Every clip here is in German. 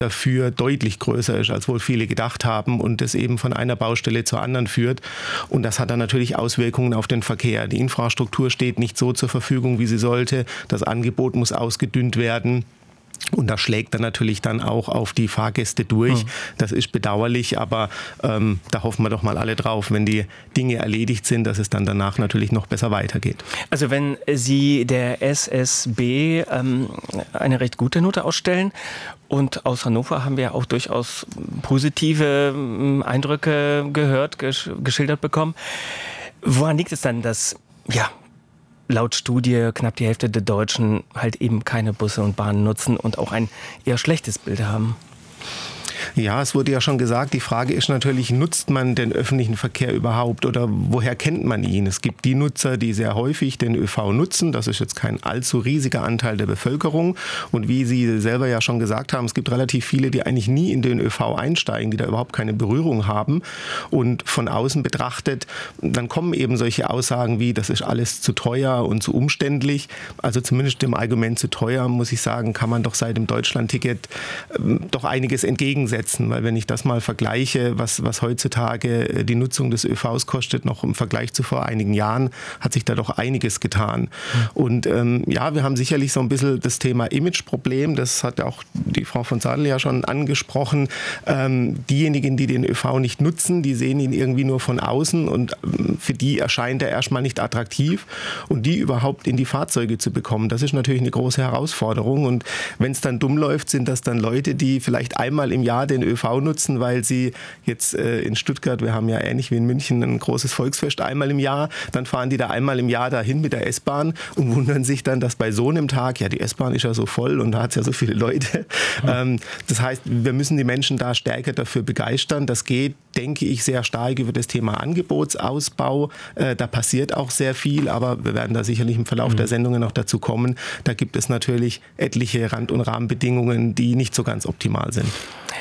dafür deutlich größer ist, als wohl viele gedacht haben und das eben von einer Baustelle zur anderen führt. Und das hat dann natürlich Auswirkungen auf den Verkehr. Die Infrastruktur steht nicht so zur Verfügung, wie sie sollte. Das Angebot muss ausgedünnt werden. Und das schlägt dann natürlich dann auch auf die Fahrgäste durch. Das ist bedauerlich, aber da hoffen wir doch mal alle drauf, wenn die Dinge erledigt sind, dass es dann danach natürlich noch besser weitergeht. Also wenn Sie der SSB eine recht gute Note ausstellen und aus Hannover haben wir auch durchaus positive Eindrücke gehört, geschildert bekommen. Woran liegt es dann, dass laut Studie knapp die Hälfte der Deutschen halt eben keine Busse und Bahnen nutzen und auch ein eher schlechtes Bild haben? Ja, es wurde ja schon gesagt, die Frage ist natürlich, nutzt man den öffentlichen Verkehr überhaupt oder woher kennt man ihn? Es gibt die Nutzer, die sehr häufig den ÖV nutzen. Das ist jetzt kein allzu riesiger Anteil der Bevölkerung. Und wie Sie selber ja schon gesagt haben, es gibt relativ viele, die eigentlich nie in den ÖV einsteigen, die da überhaupt keine Berührung haben. Und von außen betrachtet, dann kommen eben solche Aussagen wie, das ist alles zu teuer und zu umständlich. Also zumindest dem Argument zu teuer, muss ich sagen, kann man doch seit dem Deutschlandticket doch einiges entgegensetzen. Weil wenn ich das mal vergleiche, was heutzutage die Nutzung des ÖVs kostet, noch im Vergleich zu vor einigen Jahren, hat sich da doch einiges getan. Und wir haben sicherlich so ein bisschen das Thema Imageproblem, das hat auch die Frau von Sadel ja schon angesprochen. Diejenigen, die den ÖV nicht nutzen, die sehen ihn irgendwie nur von außen und für die erscheint er erstmal nicht attraktiv. Und die überhaupt in die Fahrzeuge zu bekommen, das ist natürlich eine große Herausforderung. Und wenn es dann dumm läuft, sind das dann Leute, die vielleicht einmal im Jahr den ÖV nutzen, weil sie jetzt in Stuttgart, wir haben ja ähnlich wie in München ein großes Volksfest einmal im Jahr, dann fahren die da einmal im Jahr dahin mit der S-Bahn und wundern sich dann, dass bei so einem Tag, die S-Bahn ist ja so voll und da hat es ja so viele Leute. Das heißt, wir müssen die Menschen da stärker dafür begeistern. Das geht, denke ich, sehr stark über das Thema Angebotsausbau. Da passiert auch sehr viel, aber wir werden da sicherlich im Verlauf der Sendungen noch dazu kommen. Da gibt es natürlich etliche Rand- und Rahmenbedingungen, die nicht so ganz optimal sind.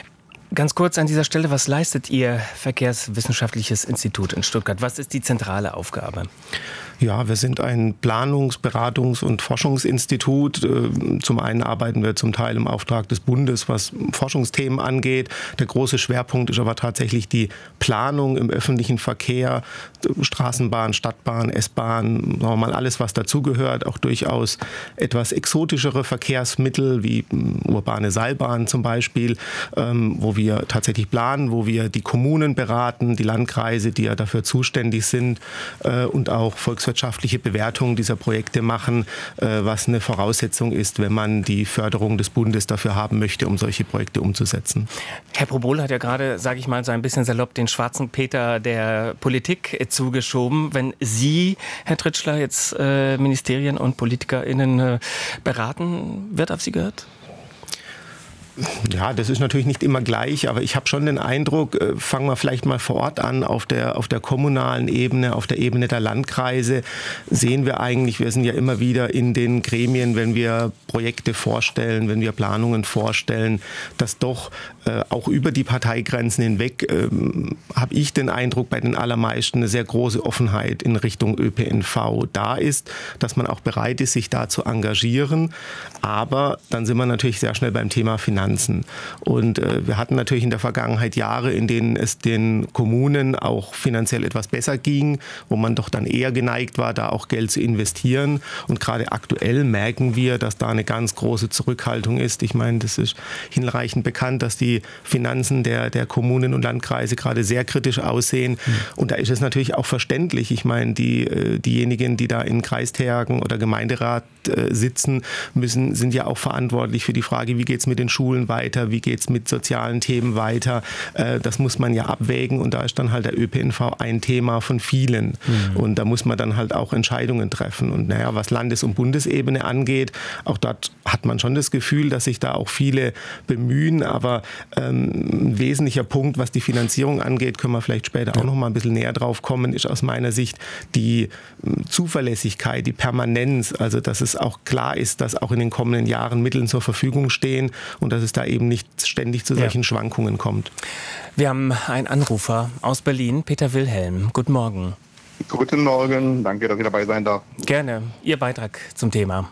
Ganz kurz an dieser Stelle, was leistet Ihr Verkehrswissenschaftliches Institut in Stuttgart? Was ist die zentrale Aufgabe? Ja, wir sind ein Planungs-, Beratungs- und Forschungsinstitut. Zum einen arbeiten wir zum Teil im Auftrag des Bundes, was Forschungsthemen angeht. Der große Schwerpunkt ist aber tatsächlich die Planung im öffentlichen Verkehr, Straßenbahn, Stadtbahn, S-Bahn, sagen wir mal alles, was dazugehört. Auch durchaus etwas exotischere Verkehrsmittel wie urbane Seilbahnen zum Beispiel, wo wir tatsächlich planen, wo wir die Kommunen beraten, die Landkreise, die ja dafür zuständig sind und auch volkswirtschaftliche Bewertungen dieser Projekte machen, was eine Voraussetzung ist, wenn man die Förderung des Bundes dafür haben möchte, um solche Projekte umzusetzen. Herr Probol hat ja gerade, sage ich mal so ein bisschen salopp, den schwarzen Peter der Politik zugeschoben. Wenn Sie, Herr Tritschler, jetzt Ministerien und PolitikerInnen beraten, wird auf Sie gehört? Ja, das ist natürlich nicht immer gleich, aber ich habe schon den Eindruck, fangen wir vielleicht mal vor Ort an, auf der kommunalen Ebene, auf der Ebene der Landkreise, sehen wir eigentlich, wir sind ja immer wieder in den Gremien, wenn wir Projekte vorstellen, wenn wir Planungen vorstellen, dass doch auch über die Parteigrenzen hinweg, habe ich den Eindruck, bei den allermeisten eine sehr große Offenheit in Richtung ÖPNV da ist, dass man auch bereit ist, sich da zu engagieren. Aber dann sind wir natürlich sehr schnell beim Thema Finanzen. Und wir hatten natürlich in der Vergangenheit Jahre, in denen es den Kommunen auch finanziell etwas besser ging, wo man doch dann eher geneigt war, da auch Geld zu investieren. Und gerade aktuell merken wir, dass da eine ganz große Zurückhaltung ist. Ich meine, das ist hinreichend bekannt, dass die Finanzen der Kommunen und Landkreise gerade sehr kritisch aussehen. Und da ist es natürlich auch verständlich. Ich meine, diejenigen, die da in Kreistagen oder Gemeinderat sitzen, sind ja auch verantwortlich für die Frage, wie geht es mit den Schulen weiter, wie geht es mit sozialen Themen weiter. Das muss man ja abwägen und da ist dann halt der ÖPNV ein Thema von vielen. Und da muss man dann halt auch Entscheidungen treffen. Und naja, was Landes- und Bundesebene angeht, auch dort hat man schon das Gefühl, dass sich da auch viele bemühen, aber ein wesentlicher Punkt, was die Finanzierung angeht, können wir vielleicht später auch noch mal ein bisschen näher drauf kommen, ist aus meiner Sicht die Zuverlässigkeit, die Permanenz, also dass es auch klar ist, dass auch in den kommenden Jahren Mittel zur Verfügung stehen und dass es da eben nicht ständig zu solchen Schwankungen kommt. Wir haben einen Anrufer aus Berlin, Peter Wilhelm. Guten Morgen. Guten Morgen, danke, dass ich dabei sein darf. Gerne, Ihr Beitrag zum Thema.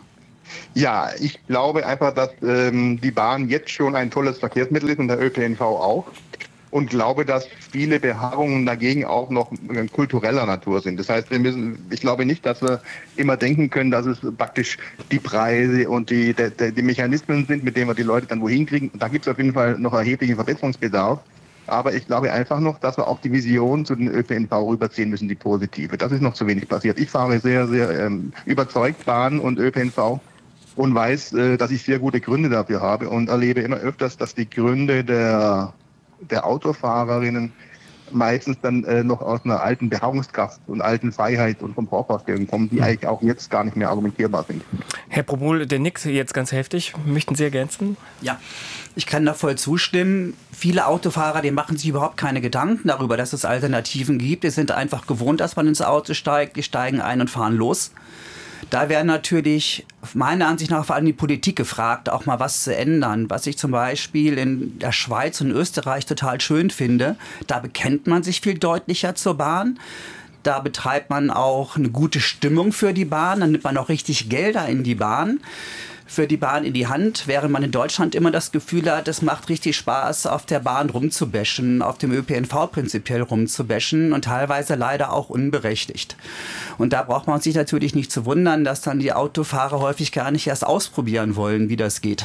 Ja, ich glaube einfach, dass die Bahn jetzt schon ein tolles Verkehrsmittel ist und der ÖPNV auch. Und glaube, dass viele Beharrungen dagegen auch noch kultureller Natur sind. Das heißt, ich glaube nicht, dass wir immer denken können, dass es praktisch die Preise und die Mechanismen sind, mit denen wir die Leute dann wohin kriegen. Da gibt es auf jeden Fall noch erheblichen Verbesserungsbedarf. Aber ich glaube einfach noch, dass wir auch die Vision zu den ÖPNV rüberziehen müssen, die positive. Das ist noch zu wenig passiert. Ich fahre sehr, sehr überzeugt Bahn und ÖPNV und weiß, dass ich sehr gute Gründe dafür habe und erlebe immer öfters, dass die Gründe der Autofahrerinnen meistens dann noch aus einer alten Beharrungskraft und alten Freiheit und Komfortvorstellungen kommen, die eigentlich auch jetzt gar nicht mehr argumentierbar sind. Herr Probol, der nickt jetzt ganz heftig. Möchten Sie ergänzen? Ja, ich kann da voll zustimmen. Viele Autofahrer, die machen sich überhaupt keine Gedanken darüber, dass es Alternativen gibt. Die sind einfach gewohnt, dass man ins Auto steigt. Die steigen ein und fahren los. Da wäre natürlich meiner Ansicht nach vor allem die Politik gefragt, auch mal was zu ändern. Was ich zum Beispiel in der Schweiz und Österreich total schön finde, da bekennt man sich viel deutlicher zur Bahn. Da betreibt man auch eine gute Stimmung für die Bahn. Dann nimmt man auch richtig Gelder in die Bahn. Für die Bahn in die Hand, während man in Deutschland immer das Gefühl hat, es macht richtig Spaß, auf der Bahn rumzubashen, auf dem ÖPNV prinzipiell rumzubashen und teilweise leider auch unberechtigt. Und da braucht man sich natürlich nicht zu wundern, dass dann die Autofahrer häufig gar nicht erst ausprobieren wollen, wie das geht.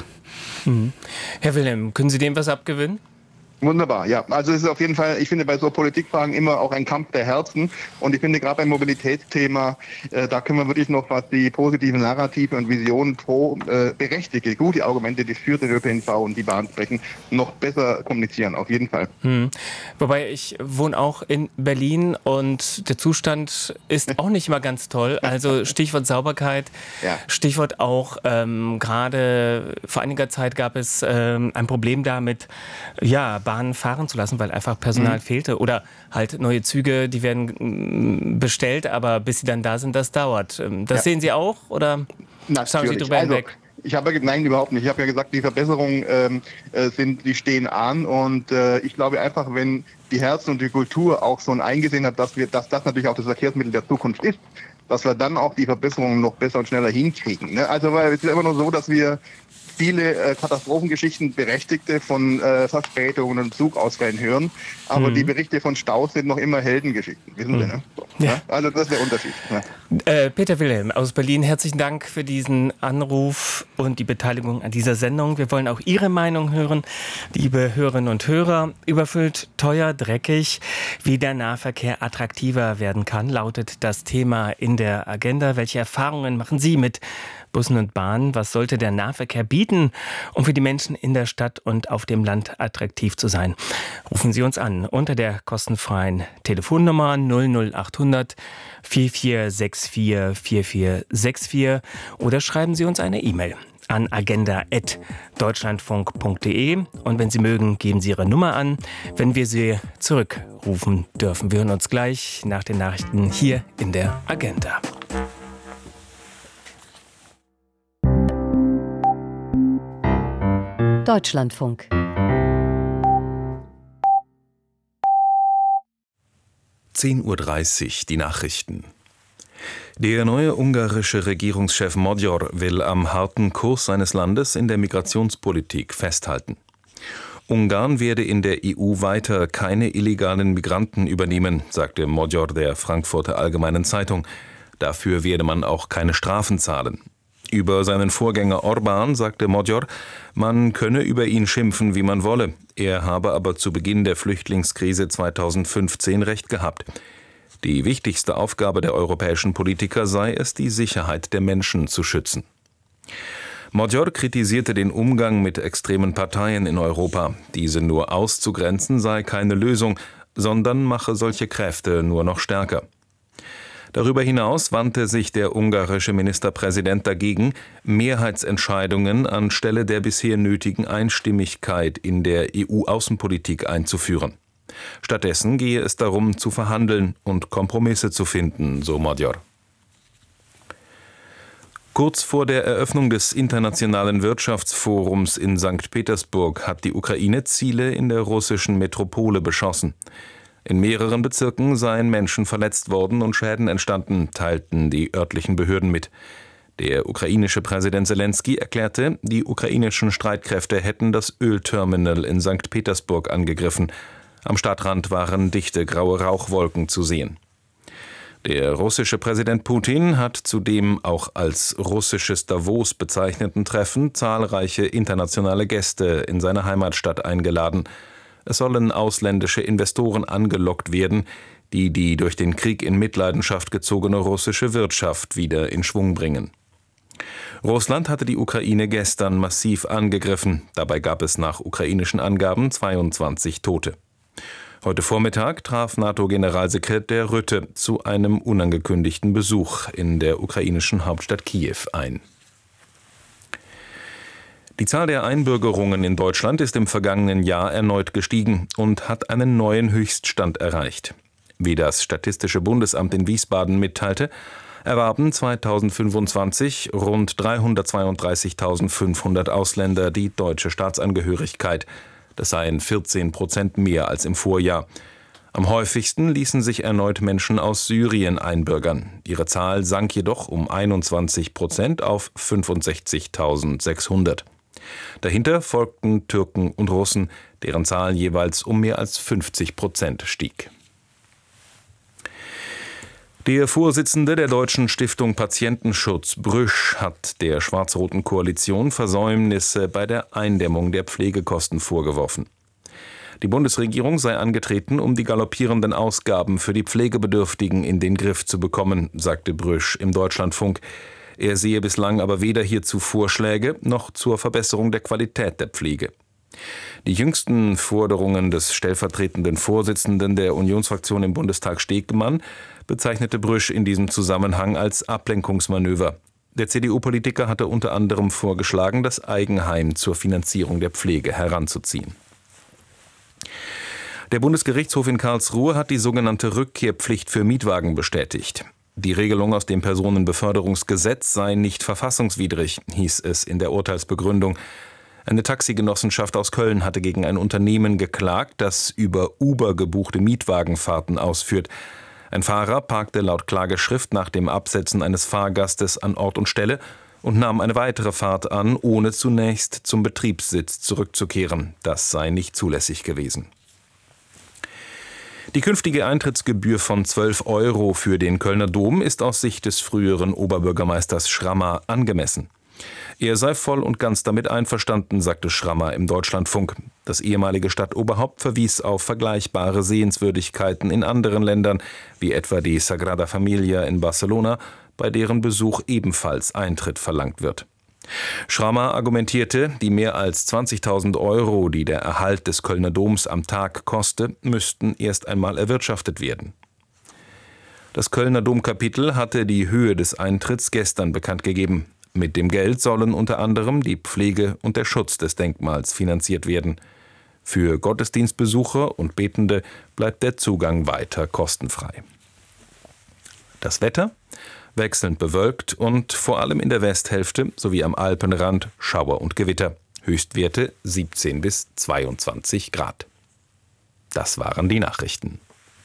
Herr Wilhelm, können Sie dem was abgewinnen? Wunderbar, ja. Also es ist auf jeden Fall, ich finde bei so Politikfragen immer auch ein Kampf der Herzen. Und ich finde gerade beim Mobilitätsthema, da können wir wirklich noch, was die positiven Narrative und Visionen pro berechtigte, gute Argumente, die für den ÖPNV und die Bahn sprechen, noch besser kommunizieren, auf jeden Fall. Wobei ich wohne auch in Berlin und der Zustand ist auch nicht immer ganz toll. Also Stichwort Sauberkeit, Ja. Stichwort auch gerade vor einiger Zeit gab es ein Problem damit, ja, Bahnen fahren zu lassen, weil einfach Personal fehlte. Oder halt neue Züge, die werden bestellt, aber bis sie dann da sind, das dauert. Das sehen Sie auch? Oder schauen Sie drüber hinweg? Nein, überhaupt nicht. Ich habe ja gesagt, die Verbesserungen die stehen an und ich glaube einfach, wenn die Herzen und die Kultur auch schon eingesehen hat, dass das natürlich auch das Verkehrsmittel der Zukunft ist, dass wir dann auch die Verbesserungen noch besser und schneller hinkriegen. Ne? Also weil es ist immer nur so, dass wir viele Katastrophengeschichten, Berechtigte von Verspätungen und Zugausfällen hören, aber die Berichte von Staus sind noch immer Heldengeschichten, wissen Sie, ne? Ja. Also das ist der Unterschied. Ja. Peter Wilhelm aus Berlin, herzlichen Dank für diesen Anruf und die Beteiligung an dieser Sendung. Wir wollen auch Ihre Meinung hören, liebe Hörerinnen und Hörer. Überfüllt, teuer, dreckig, wie der Nahverkehr attraktiver werden kann, lautet das Thema in der Agenda. Welche Erfahrungen machen Sie mit Bussen und Bahnen? Was sollte der Nahverkehr bieten, um für die Menschen in der Stadt und auf dem Land attraktiv zu sein? Rufen Sie uns an unter der kostenfreien Telefonnummer 00800 4464 4464 oder schreiben Sie uns eine E-Mail an agenda@deutschlandfunk.de und wenn Sie mögen, geben Sie Ihre Nummer an, wenn wir Sie zurückrufen dürfen. Wir hören uns gleich nach den Nachrichten hier in der Agenda. Deutschlandfunk. (10:30 Uhr) die Nachrichten. Der neue ungarische Regierungschef Magyar will am harten Kurs seines Landes in der Migrationspolitik festhalten. Ungarn werde in der EU weiter keine illegalen Migranten übernehmen, sagte Magyar der Frankfurter Allgemeinen Zeitung. Dafür werde man auch keine Strafen zahlen. Über seinen Vorgänger Orbán sagte Magyar, man könne über ihn schimpfen, wie man wolle. Er habe aber zu Beginn der Flüchtlingskrise 2015 recht gehabt. Die wichtigste Aufgabe der europäischen Politiker sei es, die Sicherheit der Menschen zu schützen. Magyar kritisierte den Umgang mit extremen Parteien in Europa. Diese nur auszugrenzen sei keine Lösung, sondern mache solche Kräfte nur noch stärker. Darüber hinaus wandte sich der ungarische Ministerpräsident dagegen, Mehrheitsentscheidungen anstelle der bisher nötigen Einstimmigkeit in der EU-Außenpolitik einzuführen. Stattdessen gehe es darum, zu verhandeln und Kompromisse zu finden, so Magyar. Kurz vor der Eröffnung des Internationalen Wirtschaftsforums in St. Petersburg hat die Ukraine Ziele in der russischen Metropole beschossen. In mehreren Bezirken seien Menschen verletzt worden und Schäden entstanden, teilten die örtlichen Behörden mit. Der ukrainische Präsident Selenskyj erklärte, die ukrainischen Streitkräfte hätten das Ölterminal in St. Petersburg angegriffen. Am Stadtrand waren dichte graue Rauchwolken zu sehen. Der russische Präsident Putin hat zu dem auch als russisches Davos bezeichneten Treffen zahlreiche internationale Gäste in seine Heimatstadt eingeladen. Es sollen ausländische Investoren angelockt werden, die durch den Krieg in Mitleidenschaft gezogene russische Wirtschaft wieder in Schwung bringen. Russland hatte die Ukraine gestern massiv angegriffen. Dabei gab es nach ukrainischen Angaben 22 Tote. Heute Vormittag traf NATO-Generalsekretär Rutte zu einem unangekündigten Besuch in der ukrainischen Hauptstadt Kiew ein. Die Zahl der Einbürgerungen in Deutschland ist im vergangenen Jahr erneut gestiegen und hat einen neuen Höchststand erreicht. Wie das Statistische Bundesamt in Wiesbaden mitteilte, erwarben 2025 rund 332.500 Ausländer die deutsche Staatsangehörigkeit. Das seien 14% mehr als im Vorjahr. Am häufigsten ließen sich erneut Menschen aus Syrien einbürgern. Ihre Zahl sank jedoch um 21% auf 65.600. Dahinter folgten Türken und Russen, deren Zahl jeweils um mehr als 50% stieg. Der Vorsitzende der Deutschen Stiftung Patientenschutz, Brüsch, hat der schwarz-roten Koalition Versäumnisse bei der Eindämmung der Pflegekosten vorgeworfen. Die Bundesregierung sei angetreten, um die galoppierenden Ausgaben für die Pflegebedürftigen in den Griff zu bekommen, sagte Brüsch im Deutschlandfunk. Er sehe bislang aber weder hierzu Vorschläge noch zur Verbesserung der Qualität der Pflege. Die jüngsten Forderungen des stellvertretenden Vorsitzenden der Unionsfraktion im Bundestag Stegemann bezeichnete Brüsch in diesem Zusammenhang als Ablenkungsmanöver. Der CDU-Politiker hatte unter anderem vorgeschlagen, das Eigenheim zur Finanzierung der Pflege heranzuziehen. Der Bundesgerichtshof in Karlsruhe hat die sogenannte Rückkehrpflicht für Mietwagen bestätigt. Die Regelung aus dem Personenbeförderungsgesetz sei nicht verfassungswidrig, hieß es in der Urteilsbegründung. Eine Taxigenossenschaft aus Köln hatte gegen ein Unternehmen geklagt, das über Uber gebuchte Mietwagenfahrten ausführt. Ein Fahrer parkte laut Klageschrift nach dem Absetzen eines Fahrgastes an Ort und Stelle und nahm eine weitere Fahrt an, ohne zunächst zum Betriebssitz zurückzukehren. Das sei nicht zulässig gewesen. Die künftige Eintrittsgebühr von 12 € für den Kölner Dom ist aus Sicht des früheren Oberbürgermeisters Schrammer angemessen. Er sei voll und ganz damit einverstanden, sagte Schrammer im Deutschlandfunk. Das ehemalige Stadtoberhaupt verwies auf vergleichbare Sehenswürdigkeiten in anderen Ländern, wie etwa die Sagrada Familia in Barcelona, bei deren Besuch ebenfalls Eintritt verlangt wird. Schrammer argumentierte, die mehr als 20.000 €, die der Erhalt des Kölner Doms am Tag koste, müssten erst einmal erwirtschaftet werden. Das Kölner Domkapitel hatte die Höhe des Eintritts gestern bekannt gegeben. Mit dem Geld sollen unter anderem die Pflege und der Schutz des Denkmals finanziert werden. Für Gottesdienstbesucher und Betende bleibt der Zugang weiter kostenfrei. Das Wetter? Wechselnd bewölkt und vor allem in der Westhälfte sowie am Alpenrand Schauer und Gewitter. Höchstwerte 17 bis 22 Grad. Das waren die Nachrichten.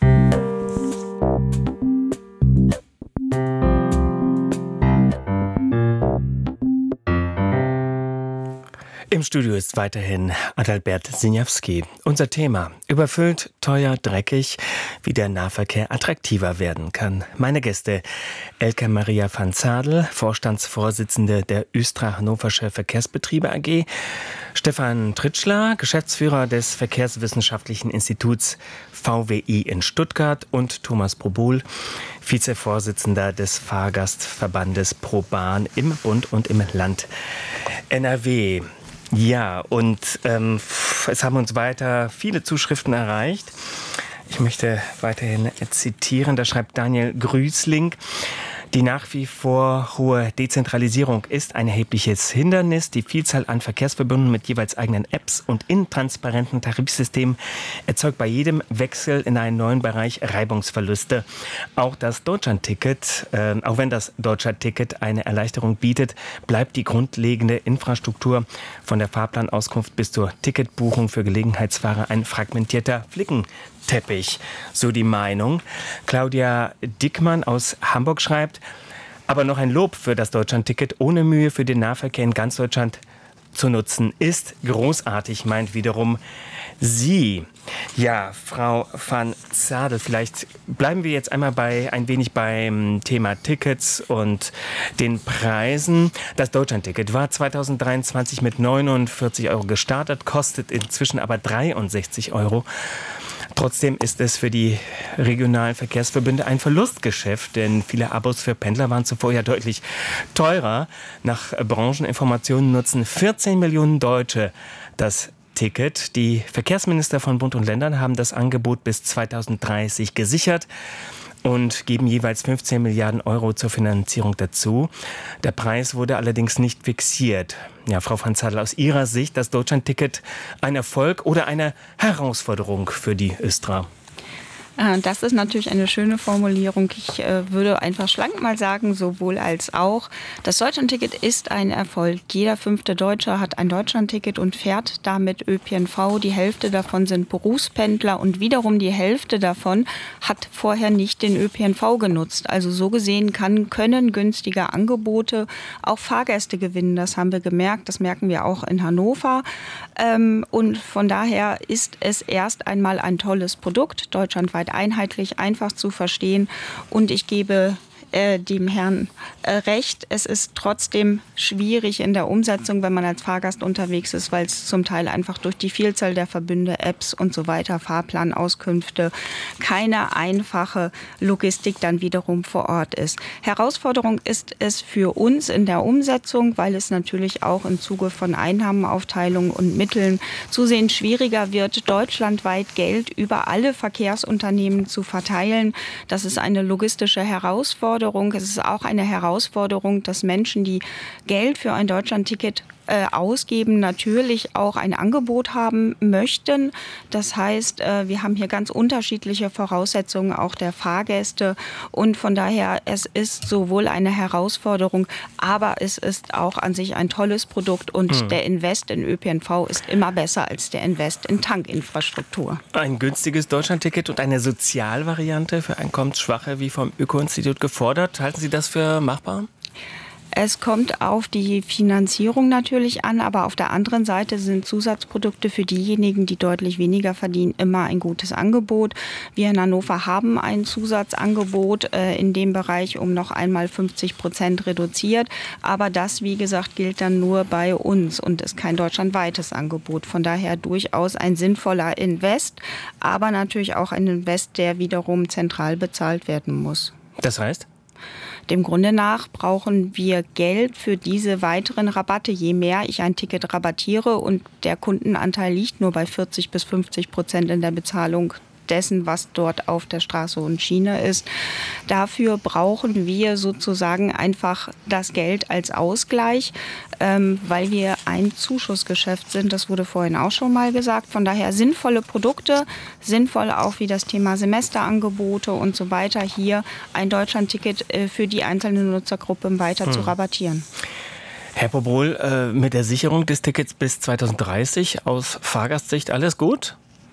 Im Studio ist weiterhin Adalbert Siniawski. Unser Thema: überfüllt, teuer, dreckig, wie der Nahverkehr attraktiver werden kann. Meine Gäste: Elke Maria van Zadel, Vorstandsvorsitzende der Östra Hannoversche Verkehrsbetriebe AG, Stefan Tritschler, Geschäftsführer des Verkehrswissenschaftlichen Instituts VWI in Stuttgart und Thomas Probul, Vizevorsitzender des Fahrgastverbandes ProBahn im Bund und im Land NRW. Ja, und es haben uns weiter viele Zuschriften erreicht. Ich möchte weiterhin zitieren, da schreibt Daniel Grüßling: Die nach wie vor hohe Dezentralisierung ist ein erhebliches Hindernis. Die Vielzahl an Verkehrsverbünden mit jeweils eigenen Apps und intransparenten Tarifsystemen erzeugt bei jedem Wechsel in einen neuen Bereich Reibungsverluste. Auch wenn das Deutschlandticket eine Erleichterung bietet, bleibt die grundlegende Infrastruktur von der Fahrplanauskunft bis zur Ticketbuchung für Gelegenheitsfahrer ein fragmentierter Flickenteppich. So die Meinung. Claudia Dickmann aus Hamburg schreibt: Aber noch ein Lob für das Deutschlandticket. Ohne Mühe für den Nahverkehr in ganz Deutschland zu nutzen, ist großartig, meint wiederum sie. Ja, Frau van Zadel, vielleicht bleiben wir jetzt einmal ein wenig beim Thema Tickets und den Preisen. Das Deutschlandticket war 2023 mit 49 € gestartet, kostet inzwischen aber 63 €. Trotzdem ist es für die regionalen Verkehrsverbünde ein Verlustgeschäft, denn viele Abos für Pendler waren zuvor ja deutlich teurer. Nach Brancheninformationen nutzen 14 Millionen Deutsche das Ticket. Die Verkehrsminister von Bund und Ländern haben das Angebot bis 2030 gesichert und geben jeweils 15 Milliarden € zur Finanzierung dazu. Der Preis wurde allerdings nicht fixiert. Ja, Frau van Zadel, aus Ihrer Sicht das Deutschlandticket ein Erfolg oder eine Herausforderung für die Östra? Das ist natürlich eine schöne Formulierung. Ich würde einfach schlank mal sagen, sowohl als auch. Das Deutschlandticket ist ein Erfolg. Jeder 5. Deutsche hat ein Deutschlandticket und fährt damit ÖPNV. Die Hälfte davon sind Berufspendler und wiederum die Hälfte davon hat vorher nicht den ÖPNV genutzt. Also so gesehen können günstige Angebote auch Fahrgäste gewinnen. Das haben wir gemerkt, das merken wir auch in Hannover. Und von daher ist es erst einmal ein tolles Produkt, deutschlandweit einheitlich, einfach zu verstehen. Und ich gebe dem Herrn recht. Es ist trotzdem schwierig in der Umsetzung, wenn man als Fahrgast unterwegs ist, weil es zum Teil einfach durch die Vielzahl der Verbünde, Apps und so weiter, Fahrplanauskünfte, keine einfache Logistik dann wiederum vor Ort ist. Herausforderung ist es für uns in der Umsetzung, weil es natürlich auch im Zuge von Einnahmenaufteilung und Mitteln zusehends schwieriger wird, deutschlandweit Geld über alle Verkehrsunternehmen zu verteilen. Das ist eine logistische Herausforderung. Es ist auch eine Herausforderung, dass Menschen, die Geld für ein Deutschlandticket ausgeben, natürlich auch ein Angebot haben möchten. Das heißt, wir haben hier ganz unterschiedliche Voraussetzungen auch der Fahrgäste und von daher, es ist sowohl eine Herausforderung, aber es ist auch an sich ein tolles Produkt und der Invest in ÖPNV ist immer besser als der Invest in Tankinfrastruktur. Ein günstiges Deutschlandticket und eine Sozialvariante für Einkommensschwache, wie vom Öko-Institut gefordert. Halten Sie das für machbar? Es kommt auf die Finanzierung natürlich an, aber auf der anderen Seite sind Zusatzprodukte für diejenigen, die deutlich weniger verdienen, immer ein gutes Angebot. Wir in Hannover haben ein Zusatzangebot in dem Bereich um noch einmal 50% reduziert. Aber das, wie gesagt, gilt dann nur bei uns und ist kein deutschlandweites Angebot. Von daher durchaus ein sinnvoller Invest, aber natürlich auch ein Invest, der wiederum zentral bezahlt werden muss. Das heißt? Dem Grunde nach brauchen wir Geld für diese weiteren Rabatte. Je mehr ich ein Ticket rabattiere und der Kundenanteil liegt nur bei 40-50% in der Bezahlung dessen, was dort auf der Straße und Schiene ist. Dafür brauchen wir sozusagen einfach das Geld als Ausgleich, weil wir ein Zuschussgeschäft sind. Das wurde vorhin auch schon mal gesagt. Von daher sinnvolle Produkte, sinnvoll auch wie das Thema Semesterangebote und so weiter, hier ein Deutschlandticket für die einzelne Nutzergruppe weiter zu rabattieren. Herr Bobrol, mit der Sicherung des Tickets bis 2030 aus Fahrgastsicht alles gut?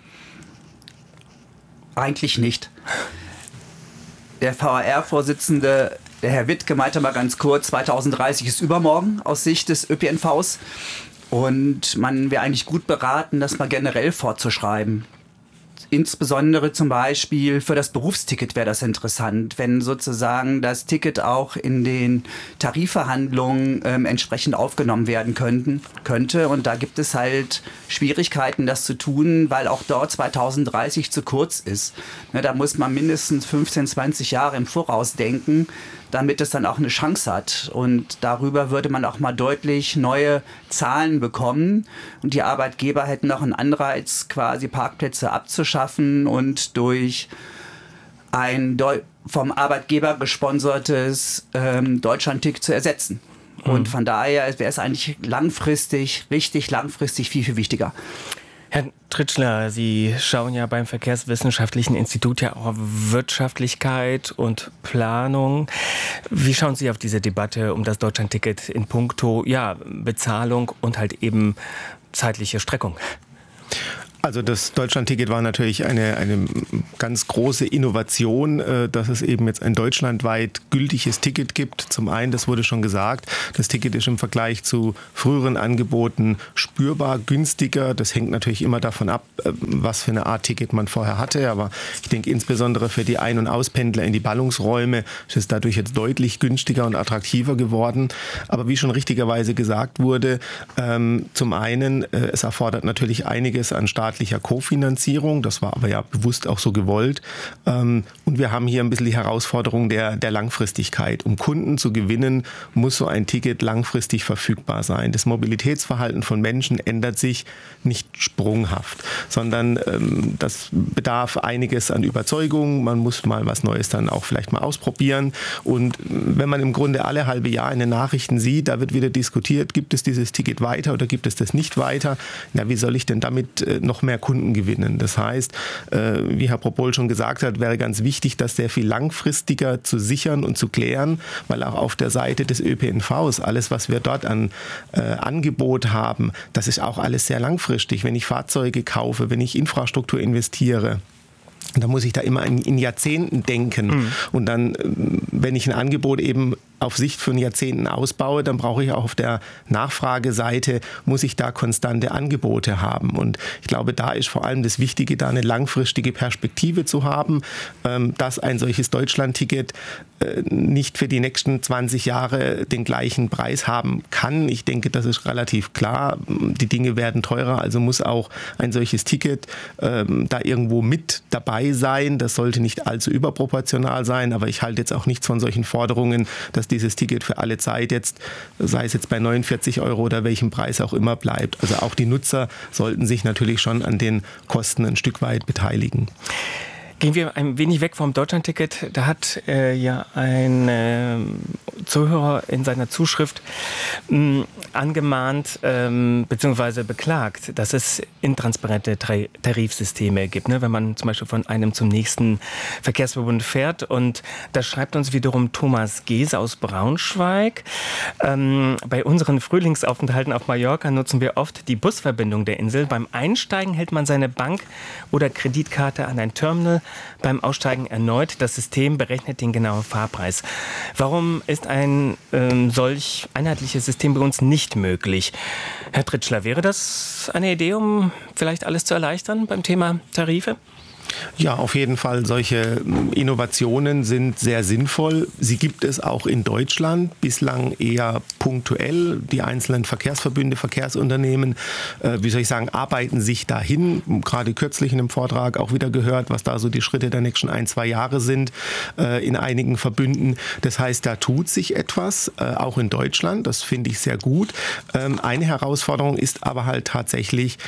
Eigentlich nicht. Der VAR-Vorsitzende, der Herr Wittke, meinte mal ganz kurz, 2030 ist übermorgen aus Sicht des ÖPNVs. Und man wäre eigentlich gut beraten, das mal generell fortzuschreiben. Insbesondere zum Beispiel für das Berufsticket wäre das interessant, wenn sozusagen das Ticket auch in den Tarifverhandlungen entsprechend aufgenommen werden könnte. Und da gibt es halt Schwierigkeiten, das zu tun, weil auch dort 2030 zu kurz ist. Ne, da muss man mindestens 15, 20 Jahre im Voraus denken, damit es dann auch eine Chance hat. Und darüber würde man auch mal deutlich neue Zahlen bekommen. Und die Arbeitgeber hätten auch einen Anreiz, quasi Parkplätze abzuschaffen und durch ein vom Arbeitgeber gesponsertes Deutschlandticket zu ersetzen. Und von daher wäre es eigentlich langfristig, richtig langfristig viel, viel wichtiger. Herr Tritschler, Sie schauen ja beim Verkehrswissenschaftlichen Institut ja auch auf Wirtschaftlichkeit und Planung. Wie schauen Sie auf diese Debatte um das Deutschlandticket in puncto Bezahlung und halt eben zeitliche Streckung? Also das Deutschlandticket war natürlich eine ganz große Innovation, dass es eben jetzt ein deutschlandweit gültiges Ticket gibt. Zum einen, das wurde schon gesagt, das Ticket ist im Vergleich zu früheren Angeboten spürbar günstiger. Das hängt natürlich immer davon ab, was für eine Art Ticket man vorher hatte. Aber ich denke insbesondere für die Ein- und Auspendler in die Ballungsräume ist es dadurch jetzt deutlich günstiger und attraktiver geworden. Aber wie schon richtigerweise gesagt wurde, zum einen, es erfordert natürlich einiges an staatlicher Kofinanzierung, das war aber ja bewusst auch so gewollt. Und wir haben hier ein bisschen die Herausforderung der Langfristigkeit. Um Kunden zu gewinnen, muss so ein Ticket langfristig verfügbar sein. Das Mobilitätsverhalten von Menschen ändert sich nicht sprunghaft, sondern das bedarf einiges an Überzeugung. Man muss mal was Neues dann auch vielleicht mal ausprobieren. Und wenn man im Grunde alle halbe Jahr in den Nachrichten sieht, da wird wieder diskutiert, gibt es dieses Ticket weiter oder gibt es das nicht weiter? Na, wie soll ich denn damit noch mehr Kunden gewinnen? Das heißt, wie Herr Propol schon gesagt hat, wäre ganz wichtig, das sehr viel langfristiger zu sichern und zu klären, weil auch auf der Seite des ÖPNVs, alles, was wir dort an Angebot haben, das ist auch alles sehr langfristig. Wenn ich Fahrzeuge kaufe, wenn ich Infrastruktur investiere, da muss ich da immer in Jahrzehnten denken. Und dann, wenn ich ein Angebot eben auf Sicht von Jahrzehnten ausbaue, dann brauche ich auch auf der Nachfrageseite, muss ich da konstante Angebote haben. Und ich glaube, da ist vor allem das Wichtige, da eine langfristige Perspektive zu haben, dass ein solches Deutschlandticket nicht für die nächsten 20 Jahre den gleichen Preis haben kann. Ich denke, das ist relativ klar. Die Dinge werden teurer, also muss auch ein solches Ticket da irgendwo mit dabei sein. Das sollte nicht allzu überproportional sein, aber ich halte jetzt auch nichts von solchen Forderungen, dass dieses Ticket für alle Zeit jetzt, sei es jetzt bei 49 € oder welchem Preis auch immer bleibt. Also auch die Nutzer sollten sich natürlich schon an den Kosten ein Stück weit beteiligen. Gehen wir ein wenig weg vom Deutschlandticket. Da hat ja ein Zuhörer in seiner Zuschrift angemahnt bzw. beklagt, dass es intransparente Tarifsysteme gibt, ne? Wenn man zum Beispiel von einem zum nächsten Verkehrsverbund fährt. Und da schreibt uns wiederum Thomas Gese aus Braunschweig. Bei unseren Frühlingsaufenthalten auf Mallorca nutzen wir oft die Busverbindung der Insel. Beim Einsteigen hält man seine Bank- oder Kreditkarte an ein Terminal. Beim Aussteigen erneut. Das System berechnet den genauen Fahrpreis. Warum ist ein solch einheitliches System bei uns nicht möglich? Herr Tritschler, wäre das eine Idee, um vielleicht alles zu erleichtern beim Thema Tarife? Ja, auf jeden Fall. Solche Innovationen sind sehr sinnvoll. Sie gibt es auch in Deutschland, bislang eher punktuell. Die einzelnen Verkehrsverbünde, Verkehrsunternehmen, arbeiten sich dahin. Gerade kürzlich in einem Vortrag auch wieder gehört, was da so die Schritte der nächsten 1-2 Jahre sind in einigen Verbünden. Das heißt, da tut sich etwas, auch in Deutschland. Das finde ich sehr gut. Eine Herausforderung ist aber halt tatsächlich,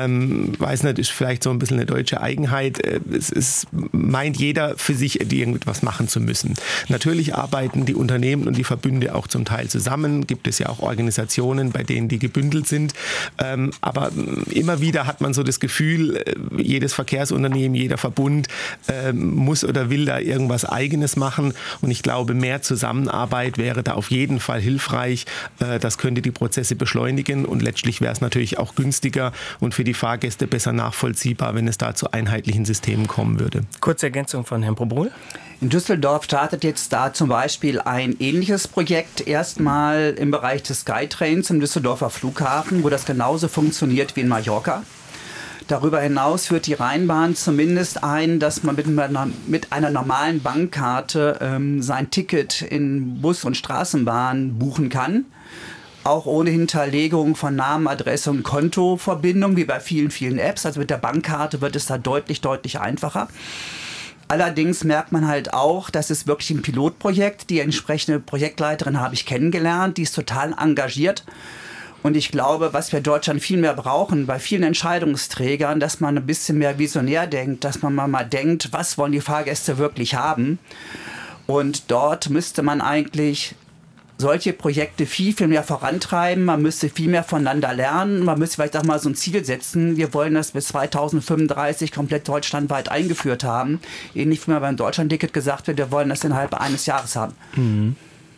ist vielleicht so ein bisschen eine deutsche Eigenheit. Es meint jeder für sich, irgendetwas machen zu müssen. Natürlich arbeiten die Unternehmen und die Verbünde auch zum Teil zusammen. Gibt es ja auch Organisationen, bei denen die gebündelt sind. Aber immer wieder hat man so das Gefühl, jedes Verkehrsunternehmen, jeder Verbund muss oder will da irgendwas Eigenes machen. Und ich glaube, mehr Zusammenarbeit wäre da auf jeden Fall hilfreich. Das könnte die Prozesse beschleunigen und letztlich wäre es natürlich auch günstiger und für die Fahrgäste besser nachvollziehbar, wenn es da zu einheitlichen Systemen kommen würde. Kurze Ergänzung von Herrn Probol. In Düsseldorf startet jetzt da zum Beispiel ein ähnliches Projekt erstmal im Bereich des Skytrains im Düsseldorfer Flughafen, wo das genauso funktioniert wie in Mallorca. Darüber hinaus führt die Rheinbahn zumindest ein, dass man mit einer normalen Bankkarte sein Ticket in Bus und Straßenbahn buchen kann. Auch ohne Hinterlegung von Namen, Adresse und Kontoverbindung, wie bei vielen, vielen Apps. Also mit der Bankkarte wird es da deutlich, deutlich einfacher. Allerdings merkt man halt auch, das ist wirklich ein Pilotprojekt. Die entsprechende Projektleiterin habe ich kennengelernt, die ist total engagiert. Und ich glaube, was wir in Deutschland viel mehr brauchen, bei vielen Entscheidungsträgern, dass man ein bisschen mehr visionär denkt, dass man mal denkt, was wollen die Fahrgäste wirklich haben. Und dort müsste man eigentlich solche Projekte viel, viel mehr vorantreiben. Man müsste viel mehr voneinander lernen. Man müsste vielleicht auch mal so ein Ziel setzen. Wir wollen das bis 2035 komplett deutschlandweit eingeführt haben. Ähnlich wie man beim Deutschlandticket gesagt wird, wir wollen das innerhalb eines Jahres haben. Mhm.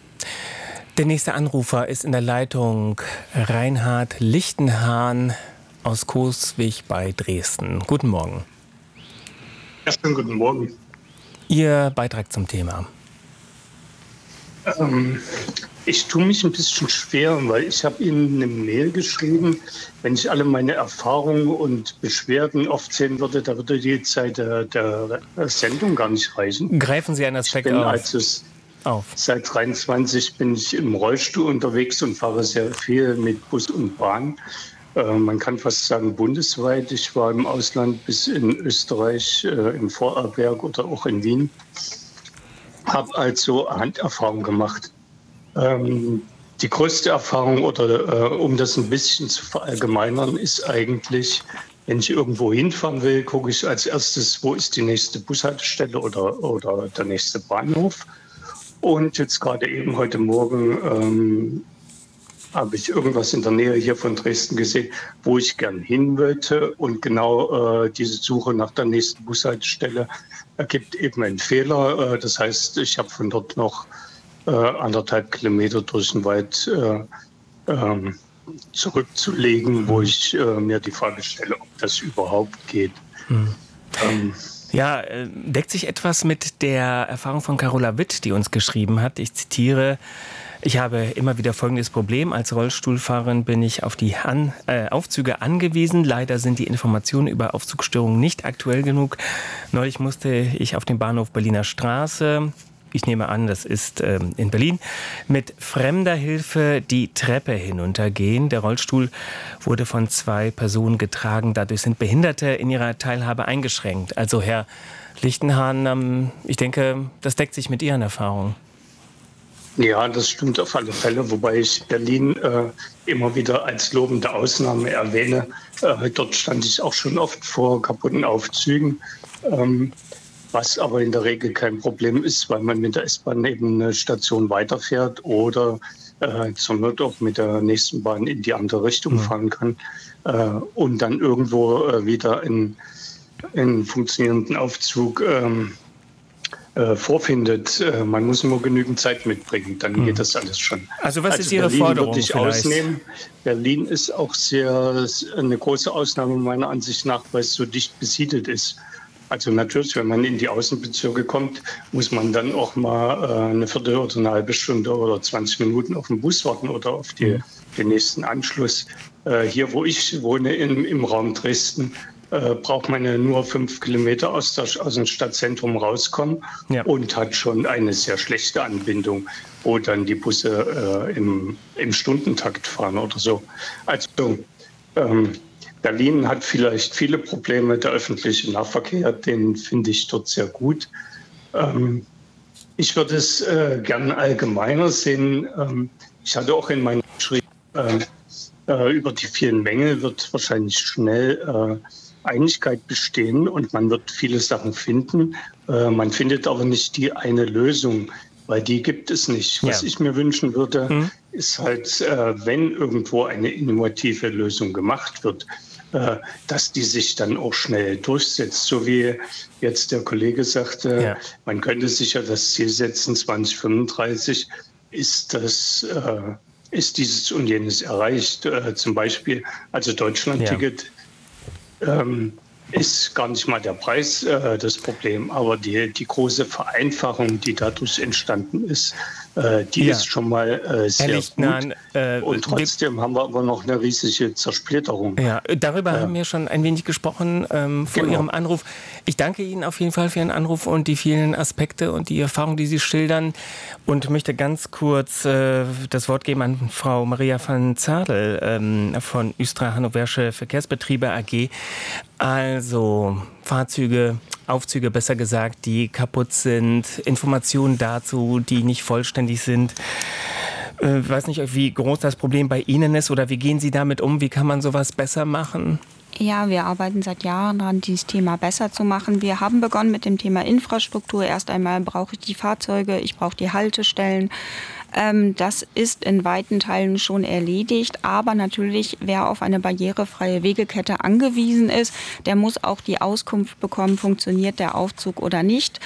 Der nächste Anrufer ist in der Leitung Reinhard Lichtenhahn aus Coswig bei Dresden. Guten Morgen. Ja, schönen guten Morgen. Ihr Beitrag zum Thema. Ich tue mich ein bisschen schwer, weil ich habe Ihnen eine Mail geschrieben. Wenn ich alle meine Erfahrungen und Beschwerden aufzählen würde, da würde die Zeit der Sendung gar nicht reichen. Greifen Sie einen Aspekt auf. Seit 23 bin ich im Rollstuhl unterwegs und fahre sehr viel mit Bus und Bahn. Man kann fast sagen bundesweit. Ich war im Ausland bis in Österreich, in Vorarlberg oder auch in Wien. Habe also Handerfahrung gemacht. Die größte Erfahrung, oder um das ein bisschen zu verallgemeinern, ist eigentlich, wenn ich irgendwo hinfahren will, gucke ich als erstes, wo ist die nächste Bushaltestelle oder der nächste Bahnhof. Und jetzt gerade eben heute Morgen habe ich irgendwas in der Nähe hier von Dresden gesehen, wo ich gern hin wollte. Und genau diese Suche nach der nächsten Bushaltestelle ergibt eben einen Fehler. Das heißt, ich habe von dort noch 1,5 Kilometer durch den Wald zurückzulegen, wo ich mir die Frage stelle, ob das überhaupt geht. Ja, deckt sich etwas mit der Erfahrung von Carola Witt, die uns geschrieben hat. Ich zitiere: Ich habe immer wieder folgendes Problem. Als Rollstuhlfahrerin bin ich auf die Aufzüge angewiesen. Leider sind die Informationen über Aufzugstörungen nicht aktuell genug. Neulich musste ich auf dem Bahnhof Berliner Straße, ich nehme an, das ist in Berlin, mit fremder Hilfe die Treppe hinuntergehen. Der Rollstuhl wurde von 2 Personen getragen. Dadurch sind Behinderte in ihrer Teilhabe eingeschränkt. Also Herr Lichtenhahn, ich denke, das deckt sich mit Ihren Erfahrungen. Ja, das stimmt auf alle Fälle, wobei ich Berlin immer wieder als lobende Ausnahme erwähne. Dort stand ich auch schon oft vor kaputten Aufzügen, was aber in der Regel kein Problem ist, weil man mit der S-Bahn eben eine Station weiterfährt oder zur Not auch mit der nächsten Bahn in die andere Richtung fahren kann und dann irgendwo wieder in funktionierenden Aufzug vorfindet. Man muss nur genügend Zeit mitbringen, dann geht das alles schon. Also was ist Ihre Berlin Forderung würde ich ausnehmen. Berlin ist auch eine große Ausnahme meiner Ansicht nach, weil es so dicht besiedelt ist. Also natürlich, wenn man in die Außenbezirke kommt, muss man dann auch mal eine Viertel oder eine halbe Stunde oder 20 Minuten auf den Bus warten oder auf den nächsten Anschluss. Hier, wo ich wohne, im Raum Dresden, braucht man ja nur 5 Kilometer aus dem Stadtzentrum rauskommen und hat schon eine sehr schlechte Anbindung, wo dann die Busse im Stundentakt fahren oder so. Also Berlin hat vielleicht viele Probleme. Der öffentliche Nahverkehr, den finde ich dort sehr gut. Ich würde es gerne allgemeiner sehen. Ich hatte auch in meinem Schritt über die vielen Mängel wird wahrscheinlich schnell Einigkeit bestehen und man wird viele Sachen finden. Man findet aber nicht die eine Lösung, weil die gibt es nicht. Was ich mir wünschen würde, ist halt, wenn irgendwo eine innovative Lösung gemacht wird, dass die sich dann auch schnell durchsetzt. So wie jetzt der Kollege sagte, man könnte sich ja das Ziel setzen, 2035 ist dieses und jenes erreicht. Zum Beispiel, also Deutschland-Ticket ist gar nicht mal der Preis das Problem, aber die große Vereinfachung, die dadurch entstanden ist, die ist schon mal sehr gut. Und trotzdem haben wir aber noch eine riesige Zersplitterung. Ja, darüber haben wir schon ein wenig gesprochen vor Ihrem Anruf. Ich danke Ihnen auf jeden Fall für Ihren Anruf und die vielen Aspekte und die Erfahrungen, die Sie schildern. Und möchte ganz kurz das Wort geben an Frau Maria van Zadel von Östra Hannoversche Verkehrsbetriebe AG. Also Fahrzeuge, Aufzüge besser gesagt, die kaputt sind, Informationen dazu, die nicht vollständig sind. Ich weiß nicht, wie groß das Problem bei Ihnen ist oder wie gehen Sie damit um? Wie kann man sowas besser machen? Ja, wir arbeiten seit Jahren daran, dieses Thema besser zu machen. Wir haben begonnen mit dem Thema Infrastruktur. Erst einmal brauche ich die Fahrzeuge, ich brauche die Haltestellen. Das ist in weiten Teilen schon erledigt, aber natürlich, wer auf eine barrierefreie Wegekette angewiesen ist, der muss auch die Auskunft bekommen, funktioniert der Aufzug oder nicht.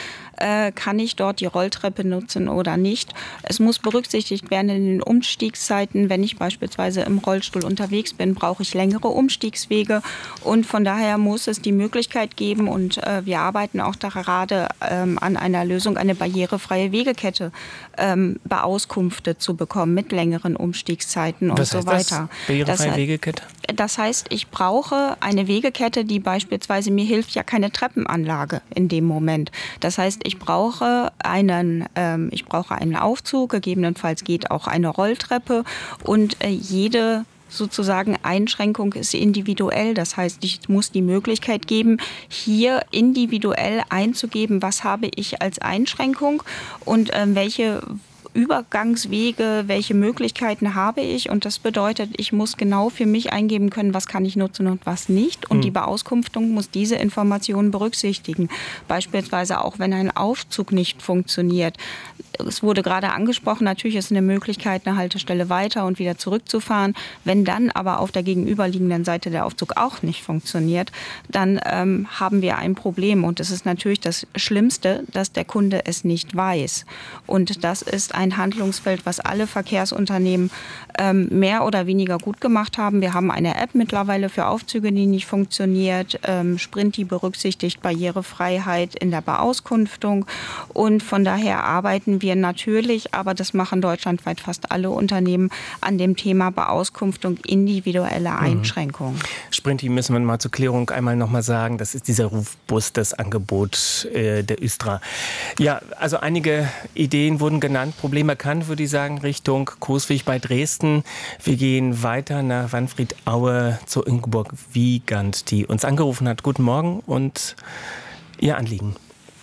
kann ich dort die Rolltreppe nutzen oder nicht. Es muss berücksichtigt werden in den Umstiegszeiten. Wenn ich beispielsweise im Rollstuhl unterwegs bin, brauche ich längere Umstiegswege. Und von daher muss es die Möglichkeit geben, und wir arbeiten auch da gerade an einer Lösung, eine barrierefreie Wegekette beauskunftet zu bekommen mit längeren Umstiegszeiten und so weiter. Barrierefreie Wegekette? Das heißt, ich brauche eine Wegekette, die beispielsweise, mir hilft ja keine Treppenanlage in dem Moment. Das heißt, ich brauche einen Aufzug, gegebenenfalls geht auch eine Rolltreppe, und jede sozusagen Einschränkung ist individuell. Das heißt, ich muss die Möglichkeit geben, hier individuell einzugeben, was habe ich als Einschränkung und welche Übergangswege, welche Möglichkeiten habe ich, und das bedeutet, ich muss genau für mich eingeben können, was kann ich nutzen und was nicht, und die Beauskunftung muss diese Informationen berücksichtigen. Beispielsweise auch, wenn ein Aufzug nicht funktioniert. Es wurde gerade angesprochen, natürlich ist eine Möglichkeit, eine Haltestelle weiter und wieder zurückzufahren. Wenn dann aber auf der gegenüberliegenden Seite der Aufzug auch nicht funktioniert, dann haben wir ein Problem, und es ist natürlich das Schlimmste, dass der Kunde es nicht weiß. Und das ist ein Handlungsfeld, was alle Verkehrsunternehmen mehr oder weniger gut gemacht haben. Wir haben eine App mittlerweile für Aufzüge, die nicht funktioniert. Sprinti berücksichtigt Barrierefreiheit in der Beauskunftung, und von daher arbeiten wir natürlich, aber das machen deutschlandweit fast alle Unternehmen, an dem Thema Beauskunftung individueller Einschränkungen. Sprinti müssen wir mal zur Klärung einmal noch mal sagen, das ist dieser Rufbus, das Angebot der Östra. Ja, also einige Ideen wurden genannt, Problem erkannt, würde ich sagen, Richtung Coesweg bei Dresden. Wir gehen weiter nach Wanfried-Aue zur Ingeborg Wiegand, die uns angerufen hat. Guten Morgen und Ihr Anliegen.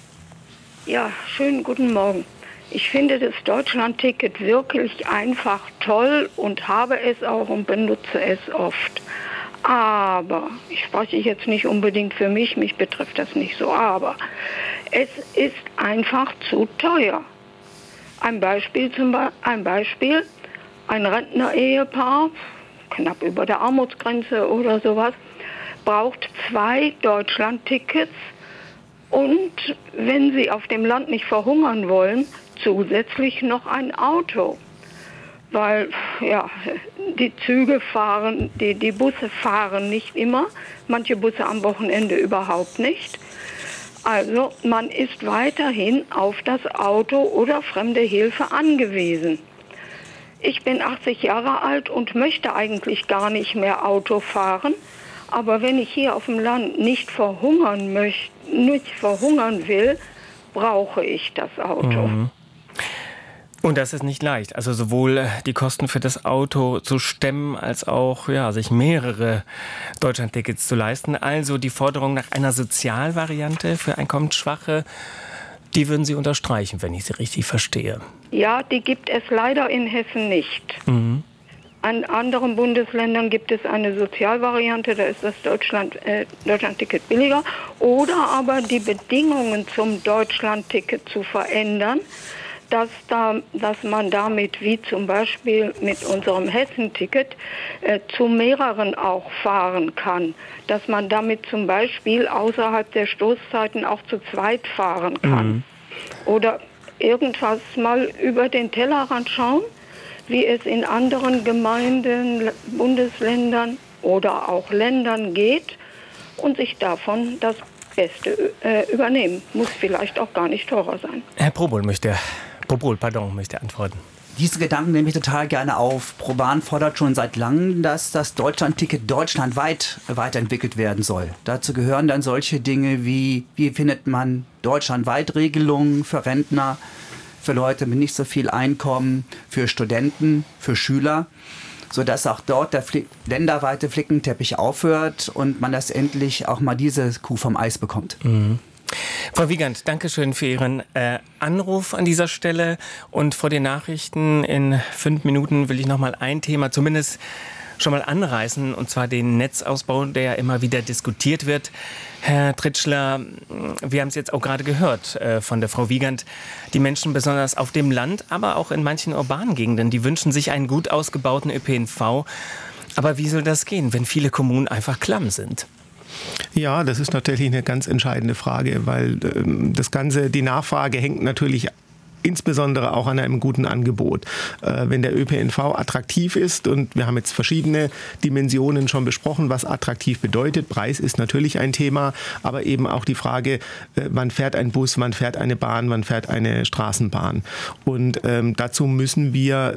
Ja, schönen guten Morgen. Ich finde das Deutschlandticket wirklich einfach toll und habe es auch und benutze es oft. Aber, ich spreche jetzt nicht unbedingt für mich betrifft das nicht so, aber es ist einfach zu teuer. Ein Beispiel, ein Rentner-Ehepaar, knapp über der Armutsgrenze oder sowas, braucht 2 Deutschlandtickets und, wenn sie auf dem Land nicht verhungern wollen, zusätzlich noch ein Auto. Weil, ja, die Züge fahren, die Busse fahren nicht immer, manche Busse am Wochenende überhaupt nicht. Also man ist weiterhin auf das Auto oder fremde Hilfe angewiesen. Ich bin 80 Jahre alt und möchte eigentlich gar nicht mehr Auto fahren. Aber wenn ich hier auf dem Land nicht verhungern will, brauche ich das Auto. Und das ist nicht leicht. Also sowohl die Kosten für das Auto zu stemmen, als auch sich mehrere Deutschlandtickets zu leisten. Also die Forderung nach einer Sozialvariante für Einkommensschwache, die würden Sie unterstreichen, wenn ich Sie richtig verstehe. Ja, die gibt es leider in Hessen nicht. An anderen Bundesländern gibt es eine Sozialvariante, da ist das Deutschlandticket billiger. Oder aber die Bedingungen zum Deutschlandticket zu verändern, dass man damit, wie zum Beispiel mit unserem Hessenticket, zu mehreren auch fahren kann. Dass man damit zum Beispiel außerhalb der Stoßzeiten auch zu zweit fahren kann. Oder irgendwas mal über den Tellerrand schauen, wie es in anderen Gemeinden, Bundesländern oder auch Ländern geht, und sich davon das Beste übernehmen. Muss vielleicht auch gar nicht teurer sein. Herr Probol möchte antworten. Diese Gedanken nehme ich total gerne auf. ProBahn fordert schon seit langem, dass das Deutschlandticket deutschlandweit weiterentwickelt werden soll. Dazu gehören dann solche Dinge wie findet man deutschlandweit Regelungen für Rentner, für Leute mit nicht so viel Einkommen, für Studenten, für Schüler, sodass auch dort der länderweite Flickenteppich aufhört und man das endlich auch mal diese Kuh vom Eis bekommt. Frau Wiegand, danke schön für Ihren Anruf an dieser Stelle. Und vor den Nachrichten in 5 Minuten will ich noch mal ein Thema zumindest schon mal anreißen, und zwar den Netzausbau, der ja immer wieder diskutiert wird. Herr Tritschler, wir haben es jetzt auch gerade gehört von der Frau Wiegand. Die Menschen besonders auf dem Land, aber auch in manchen urbanen Gegenden, die wünschen sich einen gut ausgebauten ÖPNV. Aber wie soll das gehen, wenn viele Kommunen einfach klamm sind? Ja, das ist natürlich eine ganz entscheidende Frage, weil die Nachfrage hängt natürlich insbesondere auch an einem guten Angebot. Wenn der ÖPNV attraktiv ist, und wir haben jetzt verschiedene Dimensionen schon besprochen, was attraktiv bedeutet. Preis ist natürlich ein Thema, aber eben auch die Frage, wann fährt ein Bus, wann fährt eine Bahn, wann fährt eine Straßenbahn. Und dazu müssen wir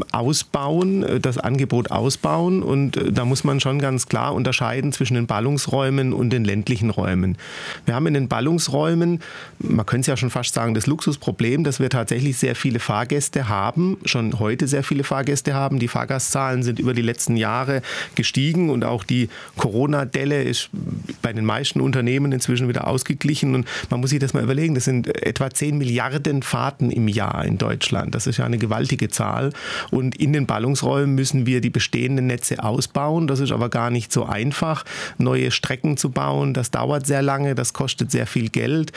das Angebot ausbauen, und da muss man schon ganz klar unterscheiden zwischen den Ballungsräumen und den ländlichen Räumen. Wir haben in den Ballungsräumen, man könnte es ja schon fast sagen, das Luxusproblem, dass wir tatsächlich sehr viele Fahrgäste haben, schon heute sehr viele Fahrgäste haben. Die Fahrgastzahlen sind über die letzten Jahre gestiegen, und auch die Corona-Delle ist bei den meisten Unternehmen inzwischen wieder ausgeglichen. Und man muss sich das mal überlegen, das sind etwa 10 Milliarden Fahrten im Jahr in Deutschland. Das ist ja eine gewaltige Zahl. Und in den Ballungsräumen müssen wir die bestehenden Netze ausbauen. Das ist aber gar nicht so einfach, neue Strecken zu bauen. Das dauert sehr lange, das kostet sehr viel Geld.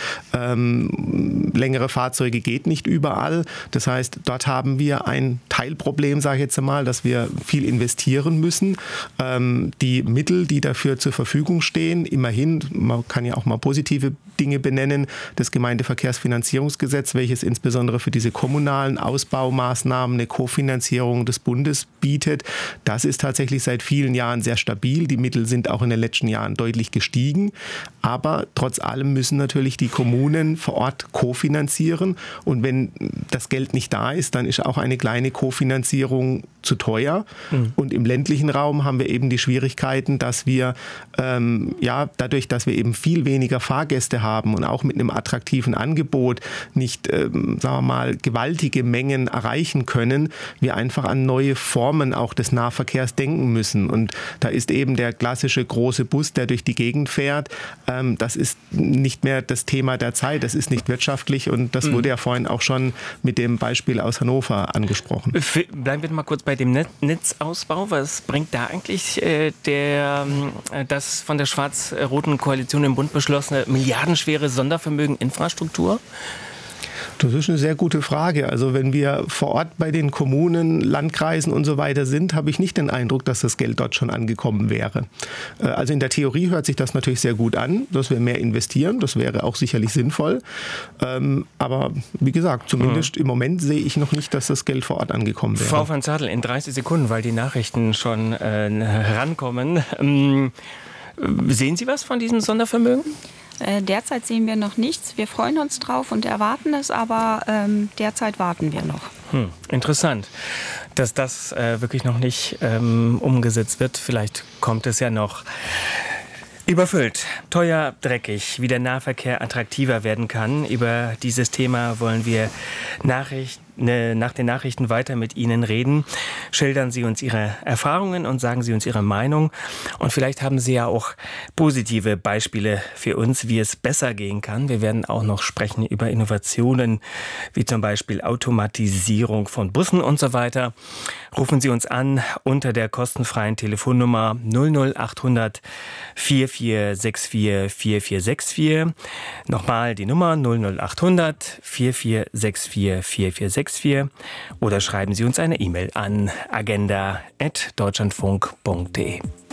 Längere Fahrzeuge geht nicht überall. Das heißt, dort haben wir ein Teilproblem, sage ich jetzt einmal, dass wir viel investieren müssen. Die Mittel, die dafür zur Verfügung stehen, immerhin, man kann ja auch mal positive Dinge benennen, das Gemeindeverkehrsfinanzierungsgesetz, welches insbesondere für diese kommunalen Ausbaumaßnahmen eine Kofinanzierung des Bundes bietet, das ist tatsächlich seit vielen Jahren sehr stabil. Die Mittel sind auch in den letzten Jahren deutlich gestiegen. Aber trotz allem müssen natürlich die Kommunen vor Ort kofinanzieren. Und wenn das Geld nicht da ist, dann ist auch eine kleine Kofinanzierung zu teuer. Und im ländlichen Raum haben wir eben die Schwierigkeiten, dass wir dadurch, dass wir eben viel weniger Fahrgäste haben und auch mit einem attraktiven Angebot nicht, sagen wir mal, gewaltige Mengen erreichen können, wir einfach an neue Formen auch des Nahverkehrs denken müssen. Und da ist eben der klassische große Bus, der durch die Gegend fährt, das ist nicht mehr das Thema der Zeit, das ist nicht wirtschaftlich, und das wurde ja vorhin auch schon mit dem Beispiel aus Hannover angesprochen. Bleiben wir mal kurz bei dem Netzausbau. Was bringt da eigentlich das von der schwarz-roten Koalition im Bund beschlossene milliardenschwere Sondervermögen Infrastruktur? Das ist eine sehr gute Frage. Also wenn wir vor Ort bei den Kommunen, Landkreisen und so weiter sind, habe ich nicht den Eindruck, dass das Geld dort schon angekommen wäre. Also in der Theorie hört sich das natürlich sehr gut an, dass wir mehr investieren. Das wäre auch sicherlich sinnvoll. Aber wie gesagt, zumindest im Moment sehe ich noch nicht, dass das Geld vor Ort angekommen wäre. Frau van Zadel, in 30 Sekunden, weil die Nachrichten schon herankommen. Sehen Sie was von diesem Sondervermögen? Derzeit sehen wir noch nichts. Wir freuen uns drauf und erwarten es, aber derzeit warten wir noch. Interessant, dass das wirklich noch nicht umgesetzt wird. Vielleicht kommt es ja noch. Überfüllt, teuer, dreckig, wie der Nahverkehr attraktiver werden kann. Über dieses Thema wollen wir nach den Nachrichten weiter mit Ihnen reden. Schildern Sie uns Ihre Erfahrungen und sagen Sie uns Ihre Meinung. Und vielleicht haben Sie ja auch positive Beispiele für uns, wie es besser gehen kann. Wir werden auch noch sprechen über Innovationen, wie zum Beispiel Automatisierung von Bussen und so weiter. Rufen Sie uns an unter der kostenfreien Telefonnummer 00800 4464 4464. Nochmal die Nummer 00800 4464 4464. Oder schreiben Sie uns eine E-Mail an agenda@deutschlandfunk.de.